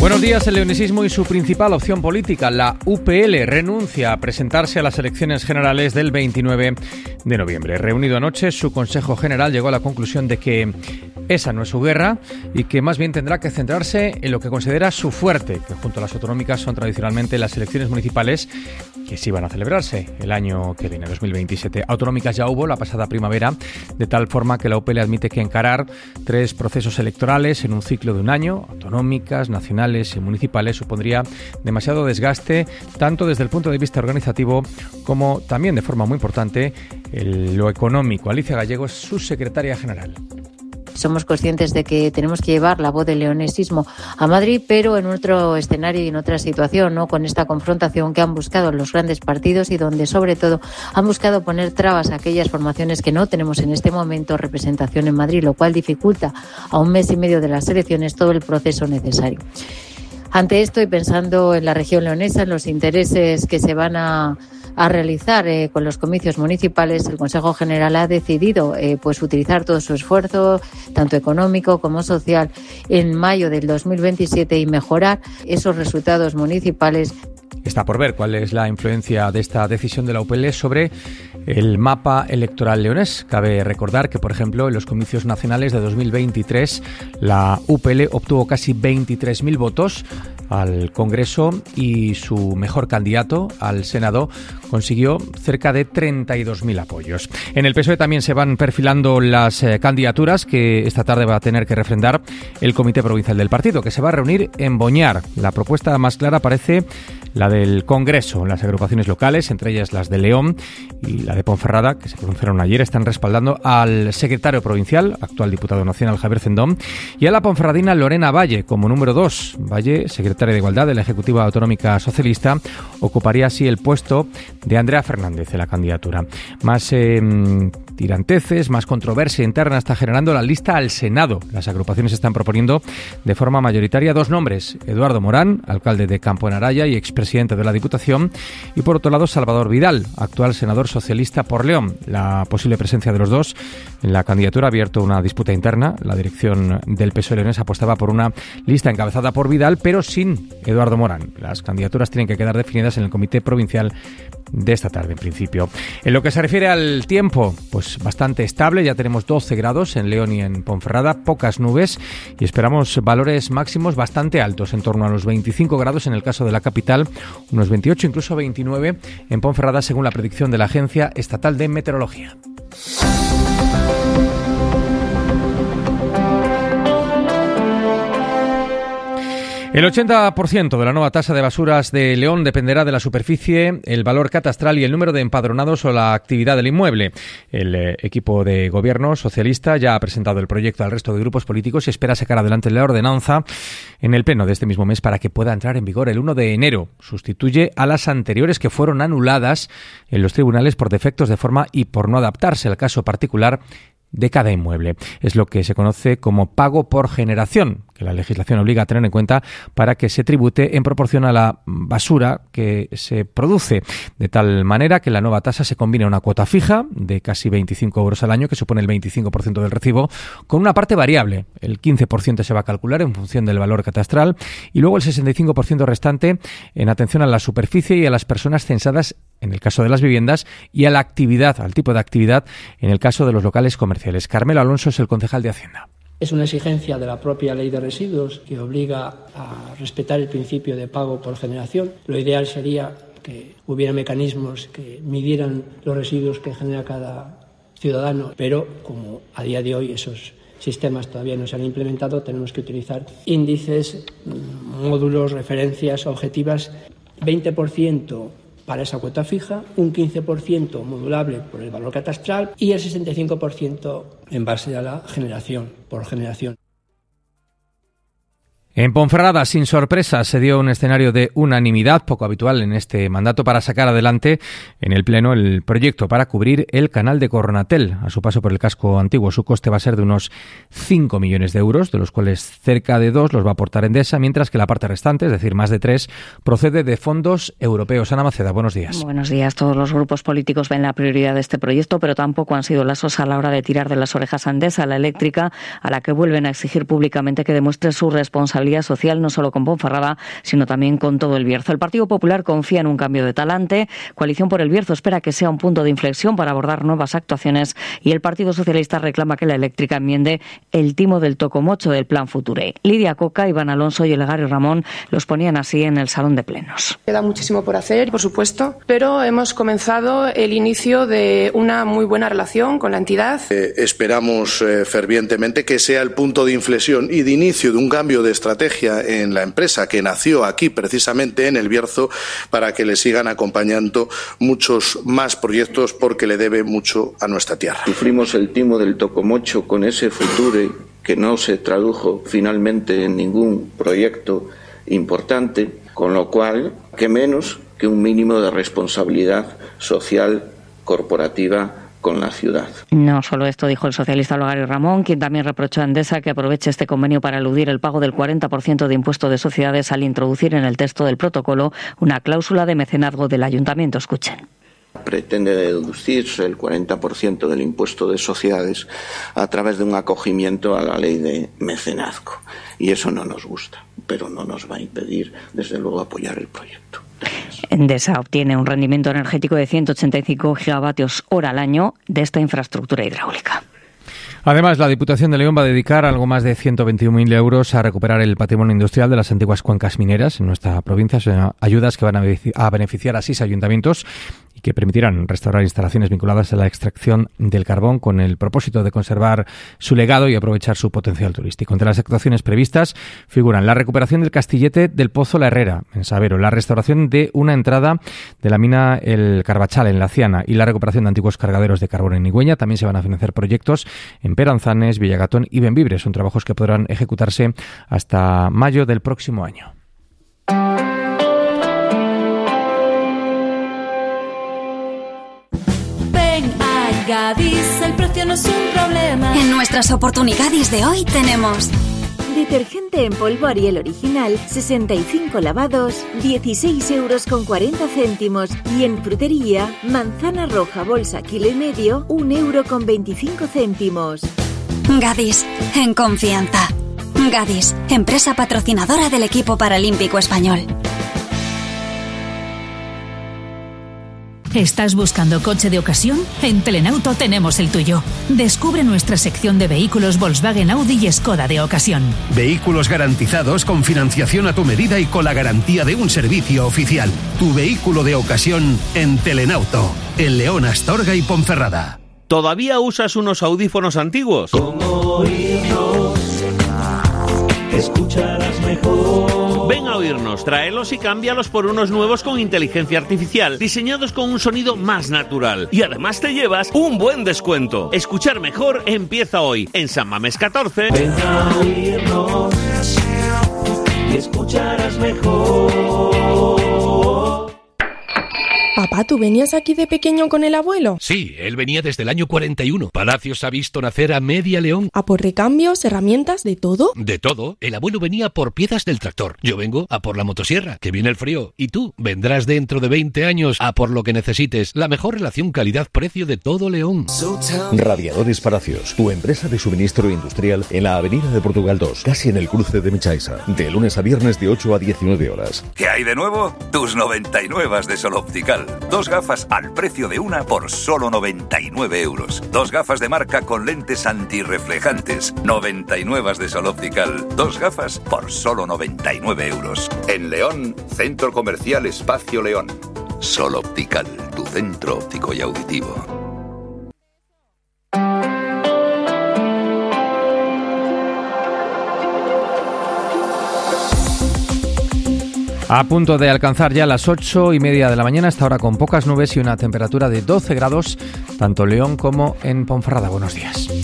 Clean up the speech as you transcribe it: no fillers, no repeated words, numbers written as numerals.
Buenos días. El leonesismo y su principal opción política, la UPL, renuncia a presentarse a las elecciones generales del 29 de noviembre. Reunido anoche, su Consejo General llegó a la conclusión de que esa no es su guerra y que más bien tendrá que centrarse en lo que considera su fuerte, que junto a las autonómicas son tradicionalmente las elecciones municipales que sí van a celebrarse el año que viene, 2027. Autonómicas ya hubo la pasada primavera, de tal forma que la UPL admite que encarar 3 procesos electorales en un ciclo de un año, autonómicas, nacionales y municipales, supondría demasiado desgaste, tanto desde el punto de vista organizativo como también de forma muy importante lo económico. Alicia Gallego es su secretaria general. Somos conscientes de que tenemos que llevar la voz del leonesismo a Madrid, pero en otro escenario y en otra situación, ¿no? Con esta confrontación que han buscado los grandes partidos y donde, sobre todo, han buscado poner trabas a aquellas formaciones que no tenemos en este momento representación en Madrid, lo cual dificulta a un mes y medio de las elecciones todo el proceso necesario. Ante esto, y pensando en la región leonesa, en los intereses que se van a realizar con los comicios municipales, el Consejo General ha decidido utilizar todo su esfuerzo, tanto económico como social, en mayo del 2027 y mejorar esos resultados municipales. Está por ver cuál es la influencia de esta decisión de la UPL sobre el mapa electoral leonés. Cabe recordar que, por ejemplo, en los comicios nacionales de 2023, la UPL obtuvo casi 23.000 votos al Congreso y su mejor candidato al Senado consiguió cerca de 32.000 apoyos. En el PSOE también se van perfilando las candidaturas que esta tarde va a tener que refrendar el Comité Provincial del partido, que se va a reunir en Boñar. La propuesta más clara parece la del Congreso. Las agrupaciones locales, entre ellas las de León y la de Ponferrada, que se pronunciaron ayer, están respaldando al secretario provincial, actual diputado nacional Javier Cendón, y a la ponferradina Lorena Valle como número 2. Valle, secretaria de Igualdad de la Ejecutiva Autonómica Socialista, ocuparía así el puesto de Andrea Fernández en la candidatura. Más tiranteces, más controversia interna está generando la lista al Senado. Las agrupaciones están proponiendo de forma mayoritaria 2 nombres: Eduardo Morán, alcalde de Campo en Araya y expresidente de la Diputación, y por otro lado Salvador Vidal, actual senador socialista por León. La posible presencia de los dos en la candidatura ha abierto una disputa interna. La dirección del PSOE leonés apostaba por una lista encabezada por Vidal, pero sin Eduardo Morán. Las candidaturas tienen que quedar definidas en el Comité Provincial de esta tarde, en principio. En lo que se refiere al tiempo, pues bastante estable. Ya tenemos 12 grados en León y en Ponferrada, pocas nubes, y esperamos valores máximos bastante altos, en torno a los 25 grados en el caso de la capital, unos 28, incluso 29 en Ponferrada, según la predicción de la Agencia Estatal de Meteorología. El 80% de la nueva tasa de basuras de León dependerá de la superficie, el valor catastral y el número de empadronados o la actividad del inmueble. El equipo de gobierno socialista ya ha presentado el proyecto al resto de grupos políticos y espera sacar adelante la ordenanza en el pleno de este mismo mes para que pueda entrar en vigor el 1 de enero. Sustituye a las anteriores que fueron anuladas en los tribunales por defectos de forma y por no adaptarse al caso particular de cada inmueble. Es lo que se conoce como pago por generación, que la legislación obliga a tener en cuenta para que se tribute en proporción a la basura que se produce, de tal manera que la nueva tasa se combina una cuota fija de casi 25 euros al año, que supone el 25% del recibo, con una parte variable. El 15% se va a calcular en función del valor catastral y luego el 65% restante en atención a la superficie y a las personas censadas en el caso de las viviendas y a la actividad, al tipo de actividad en el caso de los locales comerciales. Carmelo Alonso es el concejal de Hacienda. Es una exigencia de la propia ley de residuos que obliga a respetar el principio de pago por generación. Lo ideal sería que hubiera mecanismos que midieran los residuos que genera cada ciudadano, pero como a día de hoy esos sistemas todavía no se han implementado, tenemos que utilizar índices, módulos, referencias objetivas, 20% para esa cuota fija, un 15% modulable por el valor catastral y el 65% en base a la generación, por generación. En Ponferrada, sin sorpresa, se dio un escenario de unanimidad, poco habitual en este mandato, para sacar adelante en el Pleno el proyecto para cubrir el canal de Cornatel. A su paso por el casco antiguo, su coste va a ser de unos 5 millones de euros, de los cuales cerca de 2 los va a aportar Endesa, mientras que la parte restante, es decir, más de 3, procede de fondos europeos. Ana Maceda, buenos días. Buenos días. Todos los grupos políticos ven la prioridad de este proyecto, pero tampoco han sido lasos a la hora de tirar de las orejas a Endesa, la eléctrica, a la que vuelven a exigir públicamente que demuestre su responsabilidad responsabilidad social no solo con Ponferrada, sino también con todo el Bierzo. El Partido Popular confía en un cambio de talante. Coalición por el Bierzo espera que sea un punto de inflexión para abordar nuevas actuaciones y el Partido Socialista reclama que la eléctrica enmiende el timo del tocomocho del Plan Future. Lidia Coca, Iván Alonso y Olegario Ramón los ponían así en el salón de plenos. Queda muchísimo por hacer, por supuesto, pero hemos comenzado el inicio de una muy buena relación con la entidad. Esperamos fervientemente que sea el punto de inflexión y de inicio de un cambio de estrategia en la empresa que nació aquí precisamente en el Bierzo, para que le sigan acompañando muchos más proyectos porque le debe mucho a nuestra tierra. Sufrimos el timo del tocomocho con ese Future que no se tradujo finalmente en ningún proyecto importante, con lo cual, qué menos que un mínimo de responsabilidad social corporativa con la ciudad. No solo esto dijo el socialista Olegario Ramón, quien también reprochó a Endesa que aproveche este convenio para eludir el pago del 40% de impuesto de sociedades al introducir en el texto del protocolo una cláusula de mecenazgo del ayuntamiento. Escuchen. Pretende deducirse el 40% del impuesto de sociedades a través de un acogimiento a la ley de mecenazgo. Y eso no nos gusta, pero no nos va a impedir, desde luego, apoyar el proyecto. Endesa obtiene un rendimiento energético de 185 gigavatios hora al año de esta infraestructura hidráulica. Además, la Diputación de León va a dedicar algo más de 121.000 euros a recuperar el patrimonio industrial de las antiguas cuencas mineras en nuestra provincia. Son ayudas que van a beneficiar a 6 ayuntamientos y que permitirán restaurar instalaciones vinculadas a la extracción del carbón con el propósito de conservar su legado y aprovechar su potencial turístico. Entre las actuaciones previstas figuran la recuperación del castillete del Pozo La Herrera, en Sabero, la restauración de una entrada de la mina El Carbachal, en La Ciana, y la recuperación de antiguos cargaderos de carbón en Igüeña. También se van a financiar proyectos en Peranzanes, Villagatón y Bembibre. Son trabajos que podrán ejecutarse hasta mayo del próximo año. Gadis, el precio no es un problema. En nuestras oportunidades de hoy tenemos detergente en polvo Ariel original, 65 lavados, 16,40 €. Y en frutería, manzana roja bolsa kilo y medio, 1,25 €. Gadis, en confianza. Gadis, empresa patrocinadora del equipo paralímpico español. ¿Estás buscando coche de ocasión? En Telenauto tenemos el tuyo. Descubre nuestra sección de vehículos Volkswagen, Audi y Skoda de ocasión. Vehículos garantizados con financiación a tu medida y con la garantía de un servicio oficial. Tu vehículo de ocasión en Telenauto, en León, Astorga y Ponferrada. ¿Todavía usas unos audífonos antiguos? ¿Cómo oírnos? Escucharás mejor. Ven a oírnos, tráelos y cámbialos por unos nuevos con inteligencia artificial, diseñados con un sonido más natural. Y además te llevas un buen descuento. Escuchar mejor empieza hoy en San Mamés 14. Ven a oírnos y escucharás mejor. Papá, ¿tú venías aquí de pequeño con el abuelo? Sí, él venía desde el año 41. Palacios ha visto nacer a media León. ¿A por recambios, herramientas, de todo? De todo. El abuelo venía por piezas del tractor. Yo vengo a por la motosierra, que viene el frío. Y tú vendrás dentro de 20 años a por lo que necesites. La mejor relación calidad-precio de todo León. Radiadores Palacios, tu empresa de suministro industrial en la Avenida de Portugal 2, casi en el cruce de Michaisa. De lunes a viernes de 8 a 19 horas. ¿Qué hay de nuevo? Tus 99 de Sol Optical. 2 gafas al precio de una por solo 99 euros. 2 gafas de marca con lentes antirreflejantes. 99 de Sol Optical. 2 gafas por solo 99 euros. En León, Centro Comercial Espacio León. Sol Optical, tu centro óptico y auditivo. A punto de alcanzar ya las 8:30 de la mañana, hasta ahora con pocas nubes y una temperatura de 12 grados, tanto en León como en Ponferrada. Buenos días.